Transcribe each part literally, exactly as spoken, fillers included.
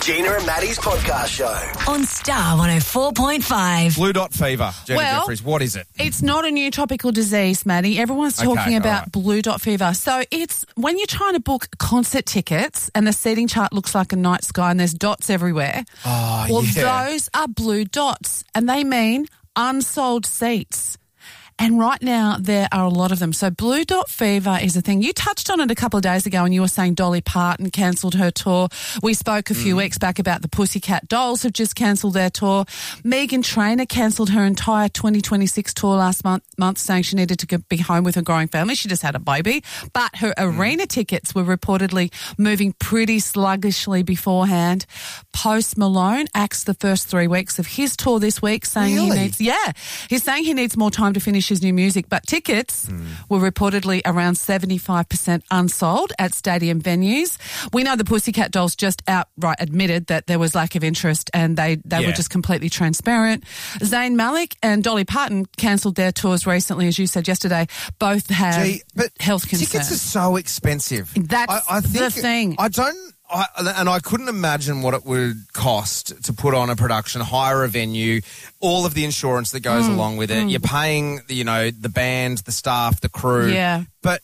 Gina and Maddie's podcast show. On Star one oh four point five. Blue dot fever. Jenna Well, Jeffries, what is it? It's not a new topical disease, Maddie. Everyone's Okay, talking all about right. blue dot fever. So it's when you're trying to book concert tickets and the seating chart looks like a night sky and there's dots everywhere. Oh, well, yeah. those are blue dots and they mean unsold seats. And right now, there are a lot of them. So blue dot fever is a thing. You touched on it a couple of days ago and you were saying Dolly Parton cancelled her tour. We spoke a few mm. weeks back about the Pussycat Dolls have just cancelled their tour. Meghan Trainor cancelled her entire twenty twenty-six tour last month, month saying she needed to be home with her growing family. She just had a baby. But her mm. arena tickets were reportedly moving pretty sluggishly beforehand. Post Malone axed the first three weeks of his tour this week saying really? he needs, yeah, he's saying he needs more time to finish his new music, but tickets mm. were reportedly around seventy-five percent unsold at stadium venues. We know the Pussycat Dolls just outright admitted that there was lack of interest and they, they yeah. were just completely transparent. Zayn Malik and Dolly Parton cancelled their tours recently, as you said yesterday. Both have Gee, but health concerns. Tickets are so expensive. That's I, I think the thing. I don't... I, and I couldn't imagine what it would cost to put on a production, hire a venue, all of the insurance that goes mm, along with it. Mm. You're paying, you know, the band, the staff, the crew. Yeah. But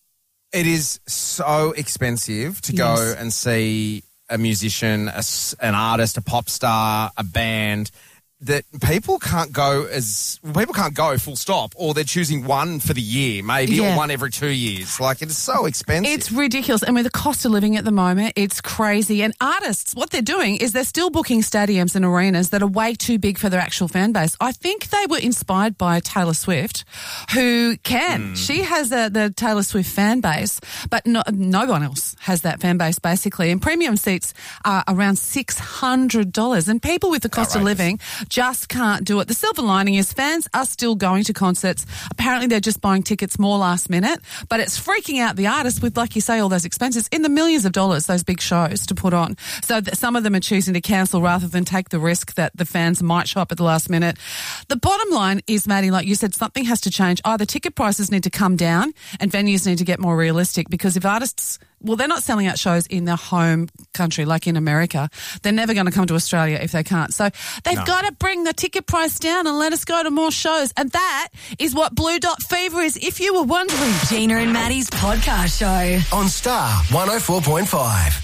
it is so expensive to go yes. and see a musician, a, an artist, a pop star, a band, that people can't go as people can't go full stop, or they're choosing one for the year, maybe, yeah. or one every two years. Like, it's so expensive. It's ridiculous. And with the cost of living at the moment, it's crazy. And artists, what they're doing is they're still booking stadiums and arenas that are way too big for their actual fan base. I think they were inspired by Taylor Swift, who can. Mm. She has a, the Taylor Swift fan base, but no, no one else has that fan base, basically. And premium seats are around six hundred dollars. And people with the cost Outrageous. of living just can't do it. The silver lining is fans are still going to concerts. Apparently they're just buying tickets more last minute, but it's freaking out the artists with, like you say, all those expenses in the millions of dollars, those big shows to put on. So that some of them are choosing to cancel rather than take the risk that the fans might show up at the last minute. The bottom line is, Maddie, like you said, something has to change. Either ticket prices need to come down and venues need to get more realistic, because if artists, well, they're not selling out shows in their home country, like in America. They're never going to come to Australia if they can't. So they've No. got to bring the ticket price down and let us go to more shows. And that is what Blue Dot Fever is, if you were wondering. Gina and Maddie's podcast show. On Star one oh four point five.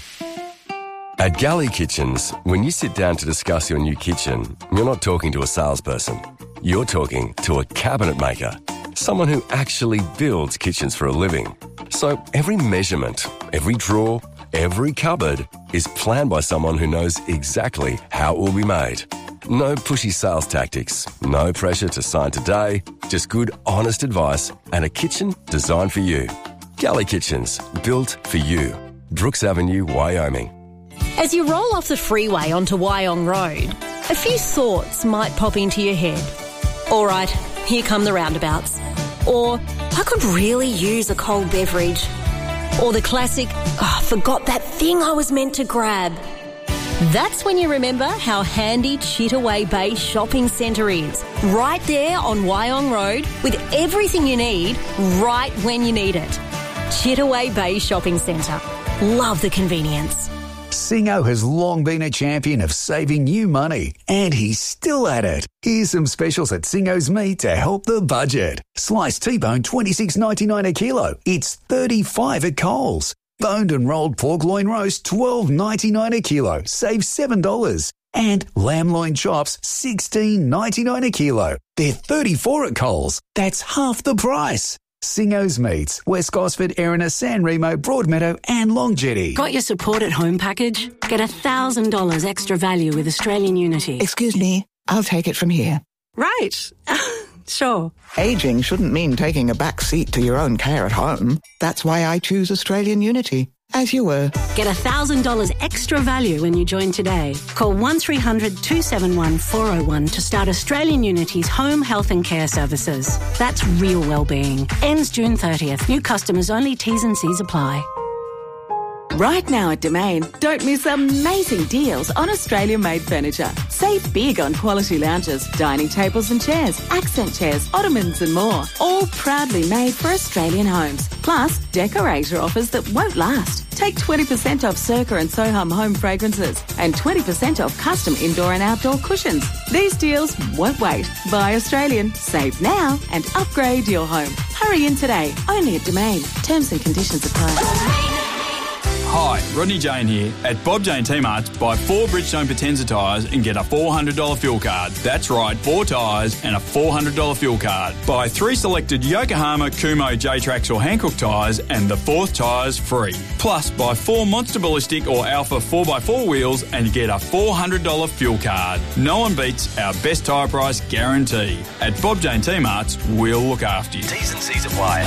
At Galley Kitchens, when you sit down to discuss your new kitchen, you're not talking to a salesperson. You're talking to a cabinet maker, someone who actually builds kitchens for a living. So every measurement, every drawer, every cupboard is planned by someone who knows exactly how it will be made. No pushy sales tactics, no pressure to sign today, just good, honest advice and a kitchen designed for you. Galley Kitchens, built for you. Brooks Avenue, Wyoming. As you roll off the freeway onto Wyong Road, a few thoughts might pop into your head. All right, here come the roundabouts. Or, I could really use a cold beverage. Or the classic, oh, I forgot that thing I was meant to grab. That's when you remember how handy Chittaway Bay Shopping Centre is. Right there on Wyong Road with everything you need right when you need it. Chittaway Bay Shopping Centre. Love the convenience. Singo has long been a champion of saving you money, and he's still at it. Here's some specials at Singo's Meat to help the budget. Sliced T-bone twenty-six ninety-nine a kilo. It's thirty-five at Coles. Boned and rolled pork loin roast twelve ninety-nine a kilo. Save seven dollars. And lamb loin chops sixteen ninety-nine a kilo. They're thirty-four at Coles. That's half the price. Singo's Meats, West Gosford, Erina, San Remo, Broadmeadow and Longjetty. Got your support at home package? Get one thousand dollars extra value with Australian Unity. Excuse me, I'll take it from here. Right. Sure. Aging shouldn't mean taking a back seat to your own care at home. That's why I choose Australian Unity. As you were. Get one thousand dollars extra value when you join today. Call one three hundred two seven one four oh one to start Australian Unity's home health and care services. That's real wellbeing. Ends June thirtieth. New customers only. T's and C's apply. Right now at Domain, don't miss amazing deals on Australian-made furniture. Save big on quality lounges, dining tables and chairs, accent chairs, ottomans and more. All proudly made for Australian homes. Plus, decorator offers that won't last. Take twenty percent off Circa and Soham home fragrances and twenty percent off custom indoor and outdoor cushions. These deals won't wait. Buy Australian, save now and upgrade your home. Hurry in today, only at Domain. Terms and conditions apply. Hi, Rodney Jane here. At Bob Jane T-Marts, buy four Bridgestone Potenza tyres and get a four hundred dollars fuel card. That's right, four tyres and a four hundred dollars fuel card. Buy three selected Yokohama, Kumo, J-Trax or Hankook tyres and the fourth tyre's free. Plus, buy four Monster Ballistic or Alpha four by four wheels and get a four hundred dollars fuel card. No one beats our best tyre price guarantee. At Bob Jane T-Marts, we'll look after you. T's and C's apply.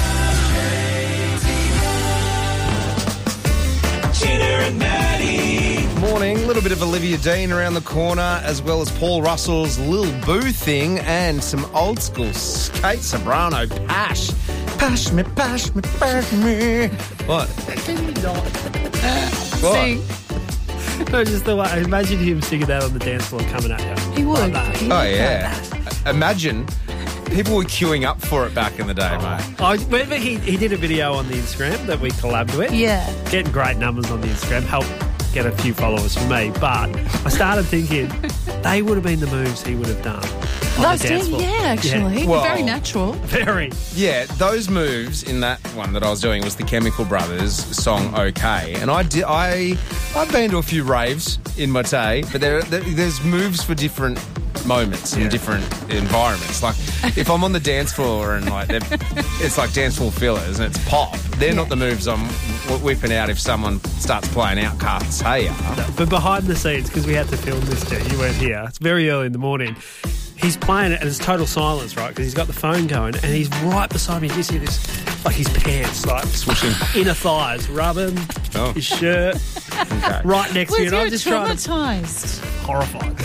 Cheater and Maddie. Morning, a little bit of Olivia Dean around the corner, as well as Paul Russell's Lil Boo thing and some old school Kate Sobrano Pash. Pash me, pash me, pash me. What? Can you not? What? Sing. No, just the way. Imagine him singing that on the dance floor coming at you. He would. Like that. Oh, yeah. Imagine. People were queuing up for it back in the day, oh. mate. I remember he, he did a video on the Instagram that we collabed with. Yeah. Getting great numbers on the Instagram. Helped get a few followers for me. But I started thinking they would have been the moves he would have done on Those the dance did, floor. yeah, actually. Yeah. Well, very natural. Very. Yeah, those moves in that one that I was doing was the Chemical Brothers song "Okay," and I did. I I've been to a few raves in my day, but there, there there's moves for different moments in Yeah. different environments. Like if I'm on the dance floor and like they're- it's like dance floor fillers and it's pop, they're not the moves I'm wh- whipping out if someone starts playing Outcasts. Hey, ya. But behind the scenes, because we had to film this too, you weren't here. It's very early in the morning. He's playing it and it's total silence, right? Because he's got the phone going and he's right beside me. You see this, like his pants, like Swishing. inner thighs, rubbing Oh. his shirt, Okay. right next to Was you. And you I'm just trying to traumatised? horrified.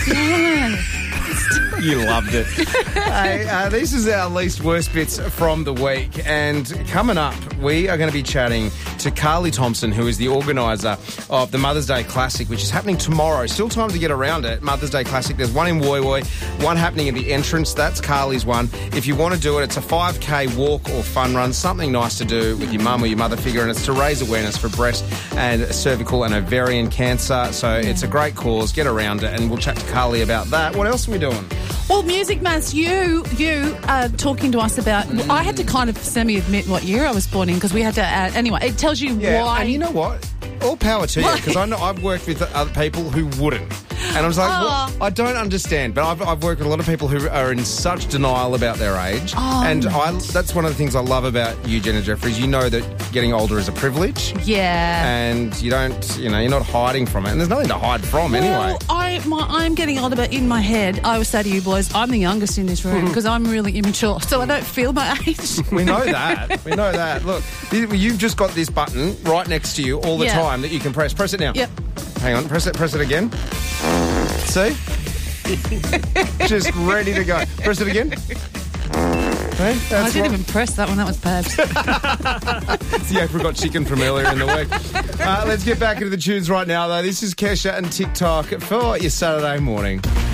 You loved it. Hey, uh, this is our least worst bits from the week. And coming up, we are going to be chatting to Carly Thompson, who is the organiser of the Mother's Day Classic, which is happening tomorrow. Still time to get around it. Mother's Day Classic. There's one in Woy Woy, one happening at the entrance. That's Carly's one. If you want to do it, it's a five K walk or fun run, something nice to do with your mum or your mother figure, and it's to raise awareness for breast and cervical and ovarian cancer. So it's a great cause. Get around it, and we'll chat to Carly about that. What else are we doing? Well, Music Maths, you you are talking to us about. Mm. I had to kind of semi-admit what year I was born in because we had to add. Anyway, it tells you Yeah, why. and you know what? All power to you, because I know I've worked with other people who wouldn't. And I was like, Oh. well, I don't understand. But I've, I've worked with a lot of people who are in such denial about their age. Oh. And I, that's one of the things I love about you, Jenna Jeffries. You know that getting older is a privilege. Yeah. And you don't, you know, you're not hiding from it. And there's nothing to hide from anyway. Well, I, my, I'm getting older, but in my head, I would say to you boys, I'm the youngest in this room because I'm really immature, so I don't feel my age. We know that. We know that. Look, you've just got this button right next to you all the Yeah. time that you can press. Press it now. Yep. Hang on. Press it. Press it again. See? Just ready to go. Press it again. Hey, that's I didn't what- even press that one. That was bad. It's the apricot chicken from earlier in the week. Uh, let's get back into the tunes right now, though. This is Kesha and TikTok for your Saturday morning.